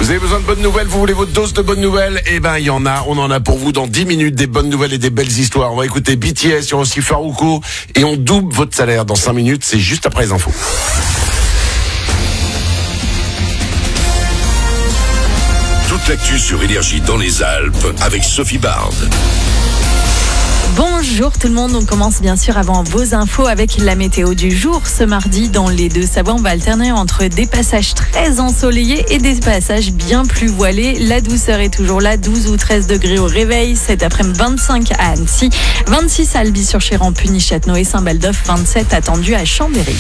Vous avez besoin de bonnes nouvelles, vous voulez votre dose de bonnes nouvelles? Eh ben, il y en a, on en a pour vous dans 10 minutes, des bonnes nouvelles et des belles histoires. On va écouter BTS, sur aussi Farouko, et on double votre salaire dans 5 minutes, c'est juste après les infos. Toute l'actu sur Énergie dans les Alpes avec Sophie Bard. Bonjour tout le monde, on commence bien sûr avant vos infos avec la météo du jour. Ce mardi, dans les Deux-Savoies, on va alterner entre des passages très ensoleillés et des passages bien plus voilés. La douceur est toujours là, 12 ou 13 degrés au réveil. Cet après-midi, 25 à Annecy, 26 à Albi-sur-Chéran, Puny-Châtenot et Saint-Baldoff, 27 attendus à Chambéry.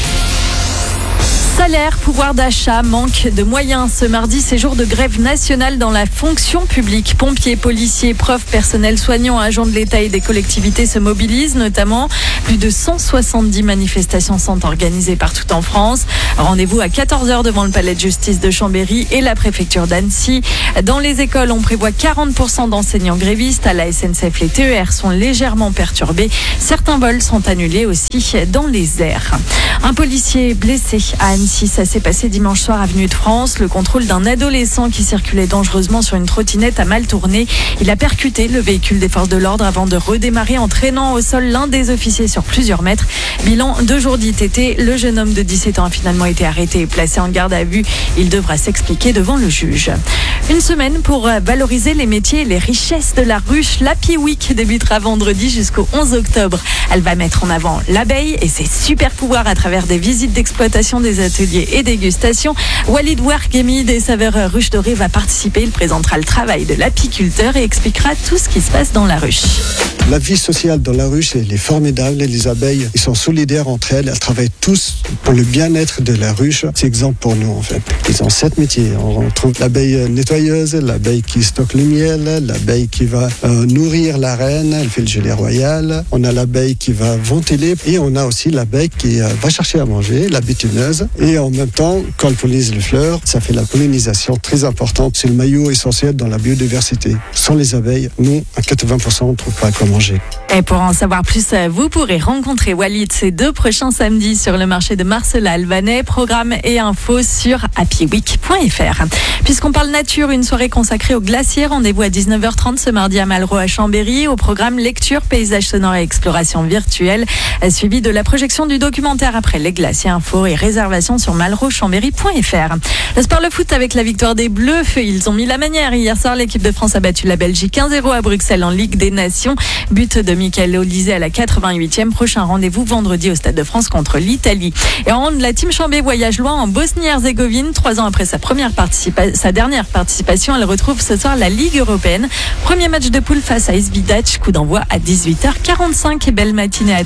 Salaire, pouvoir d'achat, manque de moyens. Ce mardi, c'est jour de grève nationale dans la fonction publique. Pompiers, policiers, profs, personnel soignants, agents de l'État et des collectivités se mobilisent notamment. Plus de 170 manifestations sont organisées partout en France. Rendez-vous à 14h devant le palais de justice de Chambéry et la préfecture d'Annecy. Dans les écoles, on prévoit 40% d'enseignants grévistes. À la SNCF, les TER sont légèrement perturbés. Certains vols sont annulés aussi dans les airs. Un policier blessé à Annecy, ça s'est passé dimanche soir avenue de France. Le contrôle d'un adolescent qui circulait dangereusement sur une trottinette a mal tourné. Il a percuté le véhicule des forces de l'ordre avant de redémarrer en traînant au sol l'un des officiers sur plusieurs mètres. Bilan 2 jours d'ITT. Le jeune homme de 17 ans a finalement été arrêté et placé en garde à vue. Il devra s'expliquer devant le juge. Une semaine pour valoriser les métiers et les richesses de la ruche. L'Happy Week débutera vendredi jusqu'au 11 octobre. Elle va mettre en avant l'abeille et ses super pouvoirs à travers des visites d'exploitation, des ateliers et dégustations. Walid Ouargemi des saveurs ruches dorées va participer. Il présentera le travail de l'apiculteur et expliquera tout ce qui se passe dans la ruche. La vie sociale dans la ruche, elle est formidable. Les abeilles, ils sont solidaires entre elles. Elles travaillent tous pour le bien-être de la ruche. C'est exemple pour nous, en fait. Ils ont 7 métiers. On trouve l'abeille nettoyeuse, l'abeille qui stocke le miel, l'abeille qui va nourrir la reine, elle fait le gelée royal. On a l'abeille qui va ventiler et on a aussi l'abeille qui va chercher à manger, la butineuse. Et en même temps, quand elle pollinise les fleurs, ça fait la pollinisation très importante. C'est le maillot essentiel dans la biodiversité. Sans les abeilles, nous, à 80%, on ne trouve pas quoi manger. Et pour en savoir plus, vous pourrez rencontrer Walid ces 2 prochains samedis sur le marché de Marcella-Albanais. Programme et infos sur happyweek.fr. Puisqu'on parle nature, une soirée consacrée aux glaciers. Rendez-vous à 19h30 ce mardi à Malraux à Chambéry. Au programme lecture, paysages sonores et exploration virtuelle. Suivi de la projection du documentaire après les glaciers. Infos et réservations sur malrauxchambéry.fr. Le sport, le foot avec la victoire des Bleus. Ils ont mis la manière. Hier soir, l'équipe de France a battu la Belgique 1-0 à Bruxelles en Ligue des Nations. But de Michael Olysée à la 88e. Prochain rendez-vous vendredi au Stade de France contre l'Italie. Et en hand, la team Chambé voyage loin en Bosnie-Herzégovine. 3 ans après sa dernière participation, elle retrouve ce soir la Ligue européenne. Premier match de poule face à Svidac. Coup d'envoi à 18h45. Belle matinée à